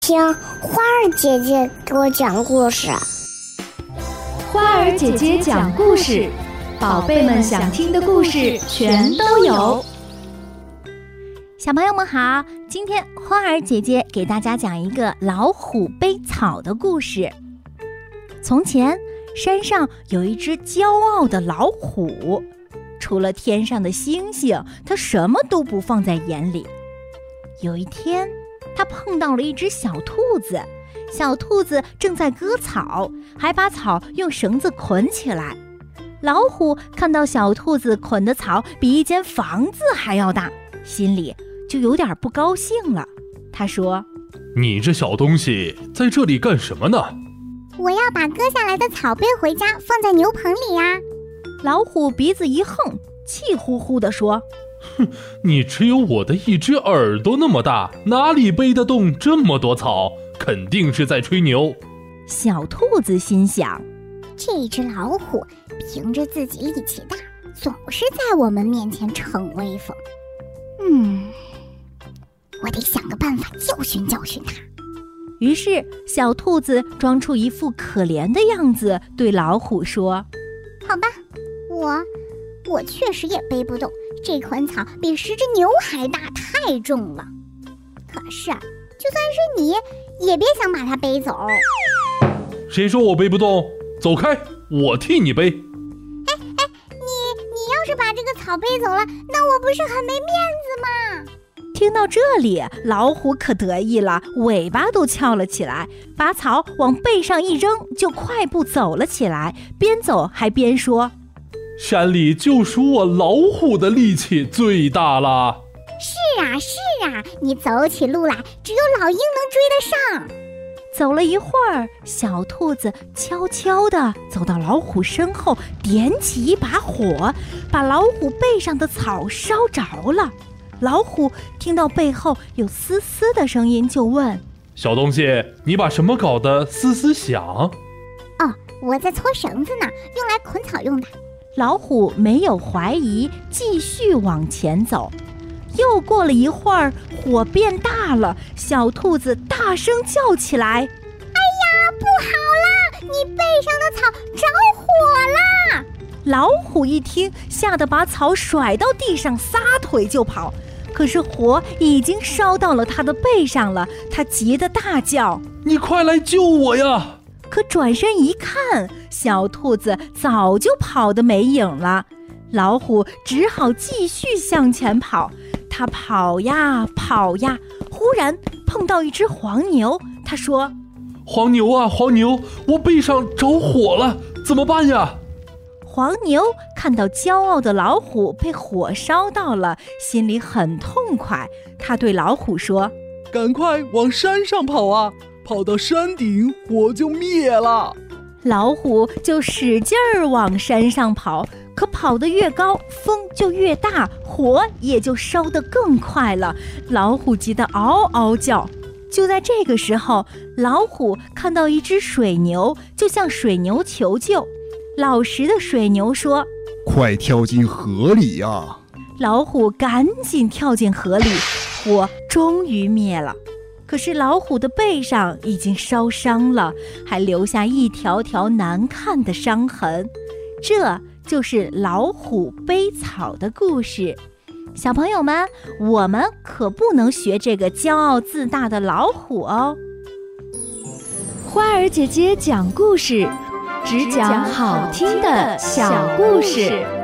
听花儿姐姐给我讲故事。 花儿姐姐讲故事，宝贝们想听的故事全都有。 小朋友们好，今天花儿姐姐给大家讲一个老虎背草的故事。从前，山上有一只骄傲的老虎，除了天上的星星，它什么都不放在眼里。有一天，他碰到了一只小兔子，小兔子正在割草，还把草用绳子捆起来。老虎看到小兔子捆的草比一间房子还要大，心里就有点不高兴了。他说： 你这小东西在这里干什么呢？ 我要把割下来的草背回家，放在牛棚里呀。 老虎鼻子一横，气呼呼地说： 哼，你只有我的一只耳朵那么大，哪里背得动这么多草？肯定是在吹牛。 小兔子心想， 这只老虎凭着自己力气大，总是在我们面前逞威风。我得想个办法教训教训他。 于是小兔子装出一副可怜的样子，对老虎说： 好吧，我确实也背不动，这捆草比10只牛还大，太重了。可是就算是你，也别想把它背走。 谁说我背不动？走开，我替你背。 你要是把这个草背走了，那我不是很没面子吗？ 听到这里，老虎可得意了，尾巴都翘了起来，把草往背上一扔，就快步走了起来，边走还边说： 山里就属我老虎的力气最大了。 是啊，你走起路来，只有老鹰能追得上。 走了一会儿，小兔子悄悄地走到老虎身后，点起一把火，把老虎背上的草烧着了。老虎听到背后有嘶嘶的声音，就问： 小东西，你把什么搞得嘶嘶响？ 我在搓绳子呢，用来捆草用的。 老虎没有怀疑，继续往前走。又过了一会儿，火变大了，小兔子大声叫起来：哎呀，不好啦，你背上的草着火啦！ 老虎一听，吓得把草甩到地上，撒腿就跑。可是火已经烧到了他的背上了，他急得大叫： 你快来救我呀！ 可转身一看，小兔子早就跑得没影了。老虎只好继续向前跑，他跑呀跑呀，忽然碰到一只黄牛。他说： 黄牛啊黄牛，我背上着火了，怎么办呀？ 黄牛看到骄傲的老虎被火烧到了，心里很痛快。他对老虎说： 赶快往山上跑啊，跑到山顶火就灭了。 老虎就使劲儿往山上跑，可跑得越高，风就越大，火也就烧得更快了。老虎急得嗷嗷叫。就在这个时候，老虎看到一只水牛，就向水牛求救。老实的水牛说： 快跳进河里呀！ 老虎赶紧跳进河里，火终于灭了。可是老虎的背上已经烧伤了，还留下一条条难看的伤痕。这就是老虎背草的故事。小朋友们，我们可不能学这个骄傲自大的老虎哦。 花儿姐姐讲故事，只讲好听的小故事。